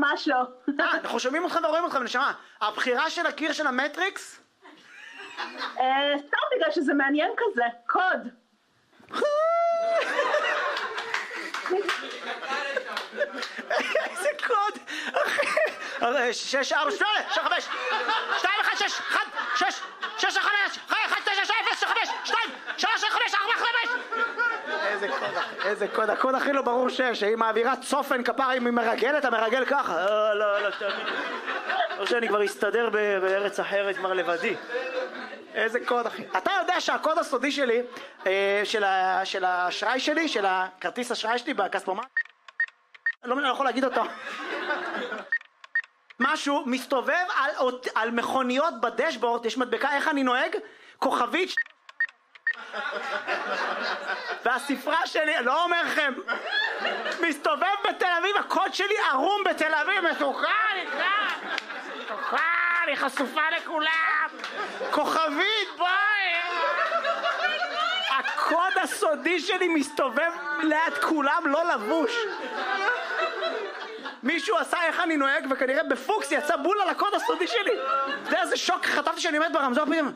ממש לא. אנחנו שומעים אותך ורואים אותך, נשמה. הבחירה של הקיר של המטריקס? סתם בגלל שזה מעניין כזה, קוד. איזה קוד? 6, 4, 8, 5, 2, 1, 6, 1, 6, 6, 5, 1, 9, 2, 0, 5, 2, 3, 5, 4, 5. איזה קוד, איזה קוד, הקוד הכי לא ברור שיש, היא מעבירה צופן כפרה, אם היא מרגלת, המרגל ככה. לא, תאמין. או שאני כבר אסתדר בארץ אחרת כבר לבדי. איזה קוד אחי. אתה יודע שהקוד הסודי שלי, של האשראי שלי, של הכרטיס אשראי שלי בכספומט, לא יכול להגיד אותו. משהו מסתובב על מכוניות בדשבורד, יש מדבקה איך אני נוהג, כוכבית, והספרה שלי, לא אומר לכם, מסתובב בתל אביב, הקוד שלי ערום בתל אביב, מסוכן, היא חשופה לכולם, כוכבית, בואי. הקוד הסודי שלי מסתובב ליד כולם, לא לבוש. מישהו עשה איך אני נוהג וכנראה בפוקס יצא בול על הקוד הסודי שלי. אתה יודע איזה שוק, חטפתי שאני עומד ברמזור פתאום.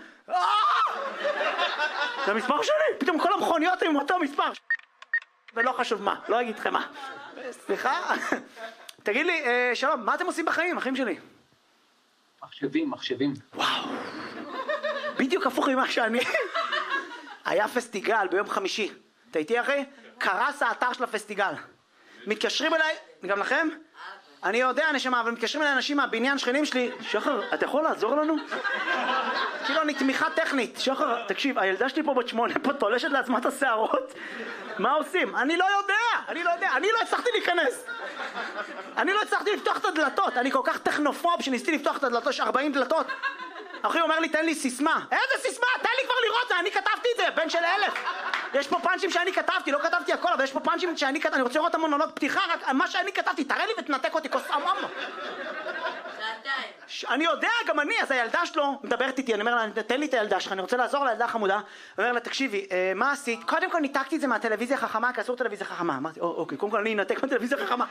זה המספר שלי, פתאום כל המכוניות עם אותו מספר. ולא חשוב מה, לא אגיד לכם מה. סליחה? תגיד לי, שלום, מה אתם עושים בחיים, אחים שלי? מחשבים. וואו. בדיוק הפוך ממה שאני. היה פסטיגל ביום חמישי. אתה איתי אחי? קרס האתר של הפסטיגל. מתקשרים אליי, גם לכם? אני יודע נשמה, אבל מתקשרים אליי אנשים מהבניין שכנים שלי. שחר, אתה יכול לעזור לנו? כאילו אני תמיכה טכנית. שחר, תקשיב, הילדה שלי פה בת 8 פה תולשת לעצמה את השערות. מה עושים? אני לא יודע. אני לא הצלחתי להיכנס. אני לא הצלחתי לפתוח את הדלתות. אני כל כך טכנופוב שניסיתי לפתוח את הדלתות, יש 40 דלתות. אחי אומר לי, תן לי סיסמה. איזה סיסמה? תן לי כבר לראות, אני כתבתי את זה, בן של 1000. יש פה פאנצ'ים שאני כתבתי, לא כתבתי הכל, אבל יש פה פאנצ'ים שאני כתבתי, אני רוצה לראות את המונולוג פתיחה, רק מה שאני כתבתי, תראה לי ותנתק אותי, כוס אממה. אני יודע, גם אני, אז הילדה שלו מדברת איתי, אני אומר לה, תן לי את הילדה שלך, אני רוצה לעזור לילדה חמודה. אני אומר לה, תקשיבי, מה עשית? קודם כל ניתקתי את זה מהטלוויזיה החכמה, כי אסור טלוויזיה חכמה. אמרתי, אוקיי, קודם כל אני אנתק מהטלוויזיה החכמה.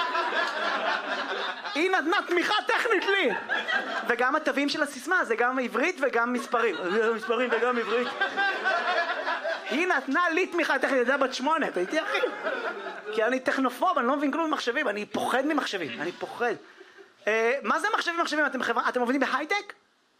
היא נתנה תמיכה טכנית לי. וגם התווים של הסיסמה, זה גם עברית וגם מספרים. מספרים וגם עברית. היא נתנה לי תמיכה טכנית, זה בת 8, אתה איתי אחי? כי אני טכנופוב, אני לא מבין כלום ממחשבים, אני פוחד ממחשבים, אני פוחד. מה זה מחשבים? אתם עובדים בהייטק?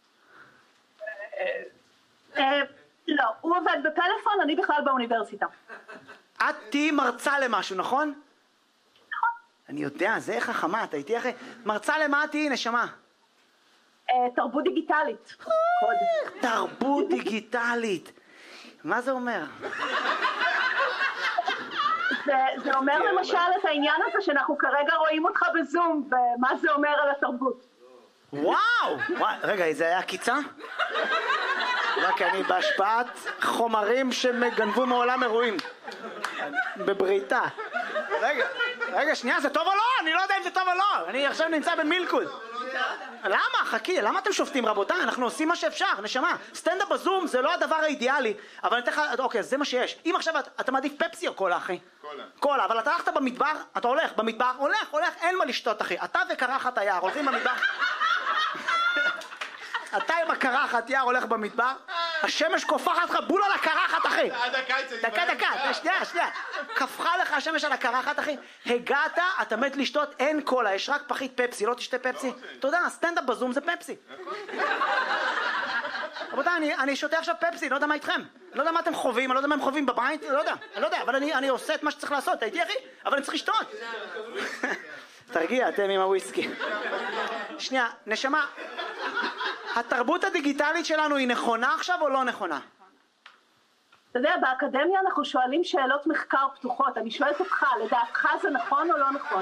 לא, הוא עובד בפלאפון, אני בכלל באוניברסיטה. את תהי מרצה למשהו, נכון? נכון. אני יודע, זה חכמה, אתה איתי אחי? מרצה למה תהי, נשמה? תרבות דיגיטלית. תרבות דיגיטלית. מה זה אומר? זה אומר למשל את העניין הזה שאנחנו כרגע רואים אותך בזום, ומה זה אומר על התרבות. וואו! רגע, זה היה קיצה? רק אני בהשפעת חומרים שגנבו מעולם אירועים. בבריתה. רגע, שנייה, זה טוב או לא? אני לא יודע אם זה טוב או לא. אני עכשיו נמצא במילקוד. למה? חכי, למה אתם שופטים רבותיי? אנחנו עושים מה שאפשר, נשמה. סטנדאפ בזום זה לא הדבר האידיאלי, אבל אני אתן לך, אוקיי, זה מה שיש. אם עכשיו אתה מעדיף פפסי או קולה, אחי? קולה, אבל אתה הלכת במדבר, אתה הולך במדבר, הולך, אין מה לשתות, אחי. אתה וקרחת היער, הולכים במדבר. אתה עם הקרחת יער הולך במדבר, השמש קופחת לך בול על הקרחת, אחי. דקה, שנייה. קפחה לך השמש על הקרחת, אחי. הגעת, אתה מת לשתות, אין קולה, יש רק פחית פפסי, לא תשתה פפסי. אתה יודע, סטנדאפ בזום זה פפסי. רבותיי, אני שותה עכשיו פפסי, לא יודע מה איתכם. לא יודע מה אתם חווים, אני לא יודע מה הם חווים בבית, לא יודע, אבל אני עושה את מה שצריך לעשות, הייתי אחי, אבל אני צריך לשתות. תרגיע, אתם עם הוויסקי. שנייה, נשמה, התרבות הדיגיטלית שלנו היא נכונה עכשיו או לא נכונה? אתה יודע, באקדמיה אנחנו שואלים שאלות מחקר פתוחות, אני שואלת אותך, לדעתך זה נכון או לא נכון?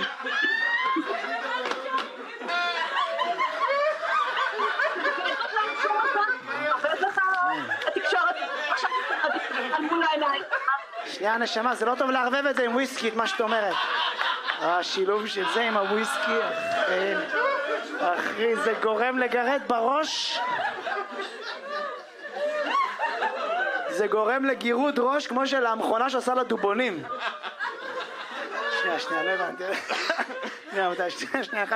עובד לך התקשורת, עכשיו על מול העיניים. שנייה נשמה, זה לא טוב לערבב את זה עם וויסקי, את מה שאת אומרת. השילוב של זה עם הוויסקי, אחי, זה גורם לגרד בראש. זה גורם לגירות ראש כמו של המכונה שעושה לדובונים. שנייה, לא הבנתי. שנייה,